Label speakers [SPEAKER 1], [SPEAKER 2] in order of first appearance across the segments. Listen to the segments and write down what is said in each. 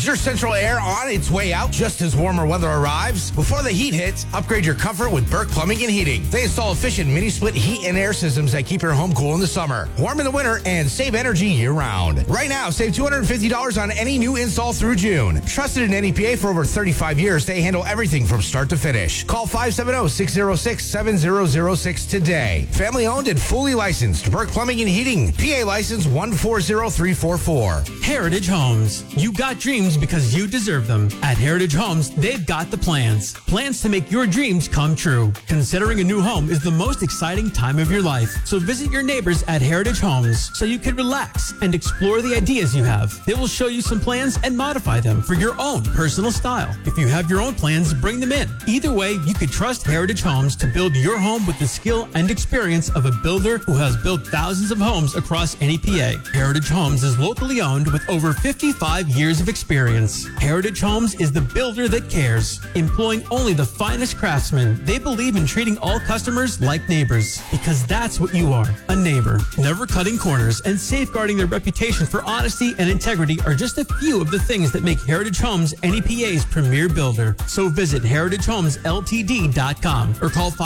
[SPEAKER 1] Is your central air on its way out just as warmer weather arrives? Before the heat hits, upgrade your comfort with Burke Plumbing and Heating. They install efficient mini-split heat and air systems that keep your home cool in the summer, warm in the winter, and save energy year-round. Right now, save $250 on any new install through June. Trusted in NEPA for over 35 years, they handle everything from start to finish. Call 570-606-7006 today. Family owned and fully licensed. Burke Plumbing and Heating. PA license 140344.
[SPEAKER 2] Heritage Homes. You got dreams because you deserve them. At Heritage Homes, they've got the plans. Plans to make your dreams come true. Considering a new home is the most exciting time of your life. So visit your neighbors at Heritage Homes so you can relax and explore the ideas you have. They will show you some plans and modify them for your own personal style. If you have your own plans, bring them in. Either way, you could trust Heritage Homes to build your home with the skill and experience of a builder who has built thousands of homes across NEPA. Heritage Homes is locally owned with over 55 years of experience. Heritage Homes is the builder that cares. Employing only the finest craftsmen, they believe in treating all customers like neighbors, because that's what you are, a neighbor. Never cutting corners and safeguarding their reputation for honesty and integrity are just a few of the things that make Heritage Homes NEPA's premier builder. So visit heritagehomesltd.com or call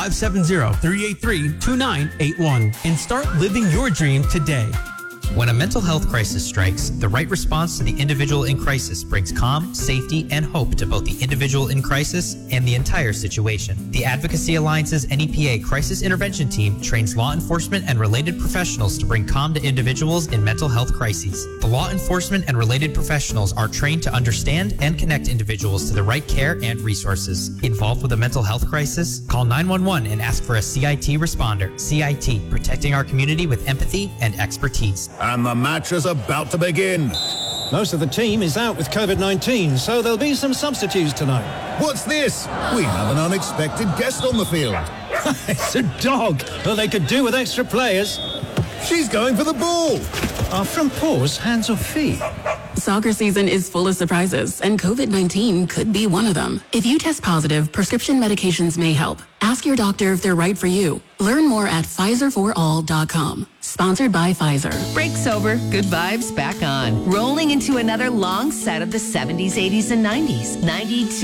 [SPEAKER 2] 570-383-2981 and start living your dream today.
[SPEAKER 3] When a mental health crisis strikes, the right response to the individual in crisis brings calm, safety, and hope to both the individual in crisis and the entire situation. The Advocacy Alliance's NEPA Crisis Intervention Team trains law enforcement and related professionals to bring calm to individuals in mental health crises. The law enforcement and related professionals are trained to understand and connect individuals to the right care and resources. Involved with a mental health crisis? Call 911 and ask for a CIT responder. CIT, protecting our community with empathy and expertise.
[SPEAKER 4] And the match is about to begin.
[SPEAKER 5] Most of the team is out with COVID-19, so there'll be some substitutes tonight.
[SPEAKER 4] What's this? We have an unexpected guest on the field.
[SPEAKER 5] It's a dog. Well, they could do with extra players.
[SPEAKER 4] She's going for the ball.
[SPEAKER 5] Are front paws hands or feet?
[SPEAKER 6] Soccer season is full of surprises, and COVID-19 could be one of them. If you test positive, prescription medications may help. Ask your doctor if they're right for you. Learn more at PfizerForAll.com. Sponsored by Pfizer.
[SPEAKER 7] Break sober, good vibes back on. Rolling into another long set of the 70s, 80s, and 90s. 92.